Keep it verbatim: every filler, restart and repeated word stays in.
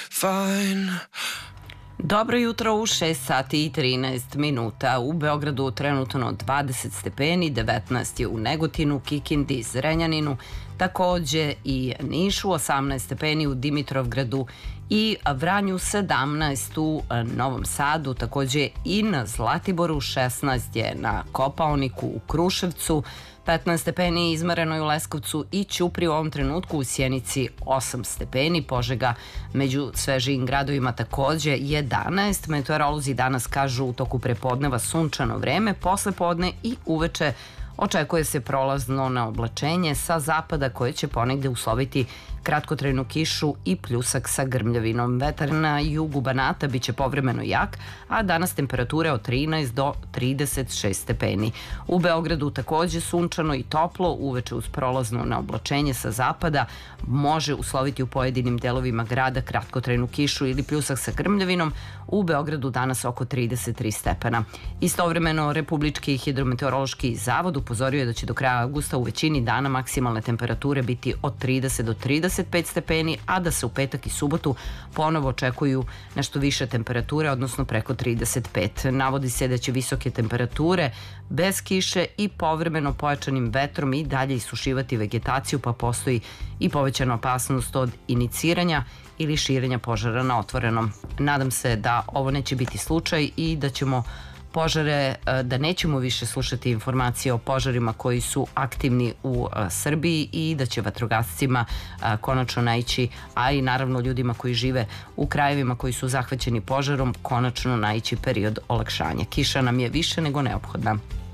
fine. Dobro jutro u šest sati i trinaest minuta. U Beogradu trenutno dvadeset stepeni, devetnaest je u Negotinu, Kikindi, Zrenjaninu, takođe i Nišu, osamnaest stepeni u Dimitrovgradu i Vranju, sedamnaest u Novom Sadu, takođe i na Zlatiboru, šesnaest je na Kopaoniku, u Kruševcu, petnaest stepeni izmereno u Leskovcu i Ćupri u ovom trenutku, u Sjenici osam stepeni, Požega među svežijim gradovima takođe jedanaest. Meteorolozi danas kažu u toku prepodneva sunčano vreme, posle podne i uveče očekuje se prolazno na oblačenje sa zapada koje će ponegde usloviti kratkotrajnu kišu i pljusak sa grmljavinom. Vetar na jugu Banata biće povremeno jak, a danas temperature od trinaest do trideset šest stepeni. U Beogradu takođe sunčano i toplo, uveče uz prolazno na oblačenje sa zapada može usloviti u pojedinim delovima grada kratkotrajnu kišu ili pljusak sa grmljavinom. U Beogradu danas oko trideset tri stepena. Istovremeno, Republički hidrometeorološki zavod upozorio je da će do kraja avgusta u većini dana maksimalne temperature biti od trideset do trideset pet stepeni, a da se u petak i subotu ponovo očekuju nešto više temperature, odnosno preko trideset pet. Navodi se da će visoke temperature bez kiše i povremeno pojačanim vetrom i dalje isušivati vegetaciju, pa postoji i povećana opasnost od iniciranja ili širenja požara na otvorenom. Nadam se da ovo neće biti slučaj i da ćemo požare, da nećemo više slušati informacije o požarima koji su aktivni u Srbiji i da će vatrogascima konačno naići, a i naravno ljudima koji žive u krajevima koji su zahvaćeni požarom, konačno naići period olakšanja. Kiša nam je više nego neophodna.